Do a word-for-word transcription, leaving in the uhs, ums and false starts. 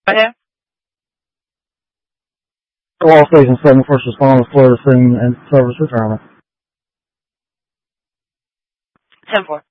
Okay. All Station seven, first responder, Florida Scene and Service Retirement. ten four.